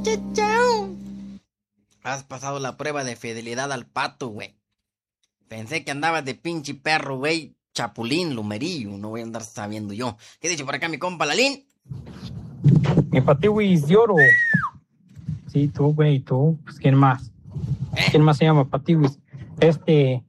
Chao. Has pasado la prueba de fidelidad al pato, güey. Pensé que andabas de pinche perro, güey. Chapulín, lumerillo. No voy a andar sabiendo yo. ¿Qué dicho por acá mi compa Lalín? Mi Patiwis de oro. Sí, tú, güey, tú. Pues, ¿quién más? ¿Quién más se llama Patiwis? ¿Qué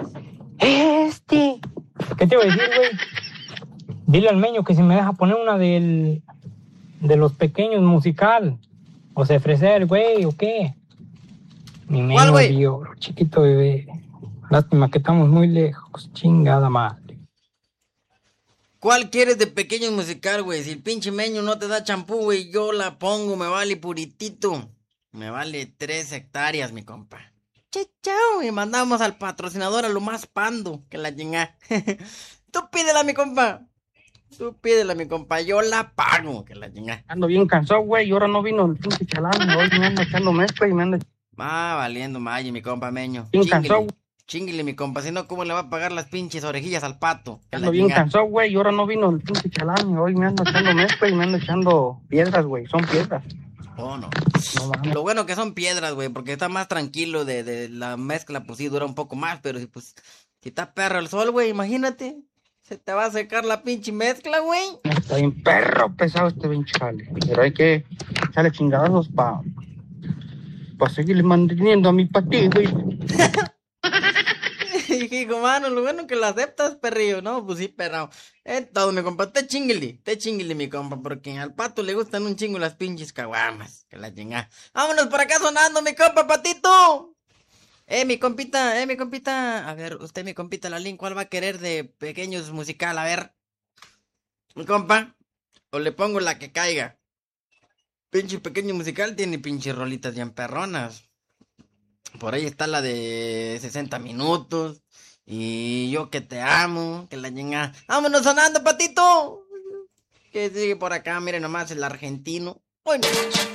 te voy a decir, güey? Dile al Meño que si me deja poner una de los pequeños musical. O sea, ofrecer, güey, ¿o qué? Mi Meño de oro, chiquito bebé. Lástima que estamos muy lejos. Chingada madre. ¿Cuál quieres de pequeño musical, güey? Si el pinche Meño no te da champú, güey, yo la pongo, me vale puritito. Me vale 3 hectáreas, mi compa. Chao, y mandamos al patrocinador a lo más pando que la chingá. Tú pídela, mi compa. Tú pídela, mi compa. Yo la pago, que la chingá. Ando bien cansado, güey, y ahora no vino el pinche chalán. Hoy me ando echando mezcla y me ando... Valiendo malle, mi compa Meño. Bien cansado. Chinguile, mi compa, si no, ¿cómo le va a pagar las pinches orejillas al pato? Ando bien cansado, güey, y ahora no vino el pinche chalán. Hoy me ando echando mezcla y me ando echando piedras, güey. Son piedras. Oh, no. Lo bueno que son piedras, güey, porque está más tranquilo de la mezcla, pues sí, dura un poco más, pero pues, si está perro el sol, güey, imagínate. Se te va a secar la pinche mezcla, güey. Está bien perro pesado este pinche jale. Pero hay que echarle chingados para seguirle manteniendo a mi Pati, güey. Hijo, mano, lo bueno que lo aceptas, perrillo, ¿no? Pues sí, perro. Todo, mi compa, te chinguile, mi compa, porque al pato le gustan un chingo las pinches caguamas, que la chingada. Vámonos por acá sonando, mi compa, patito. Mi compita. A ver, usted, mi compita, Lalín, ¿cuál va a querer de pequeños musical? A ver, mi compa, o le pongo la que caiga. Pinche pequeño musical tiene pinches rolitas bien perronas. Por ahí está la de 60 minutos. Y yo que te amo, que la llenga. ¡Vámonos sonando, patito! Que sigue por acá, miren nomás, el argentino. Bueno.